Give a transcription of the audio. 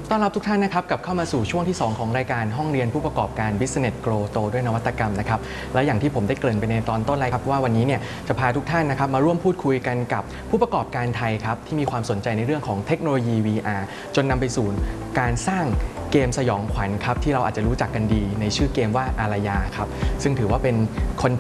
ต้อนรับทุกท่านนะครับกลับเข้ามาสู่ช่วงที่ 2ของรายการห้องเรียนผู้ประกอบการ Business Grow โตด้วยนวัตกรรมนะครับและอย่างที่ผมได้เกริ่นไปในตอนต้นเลยครับว่าวันนี้เนี่ยจะพาทุกท่านนะครับมาร่วมพูดคุยกันกับผู้ประกอบการไทยครับที่มีความสนใจในเรื่องของเทคโนโลยี VR จนนำไปสู่การสร้างเกมสยองขวัญครับที่เราอาจจะรู้จักกันดีในชื่อเกมว่าอารยาครับซึ่งถือว่าเป็นคอน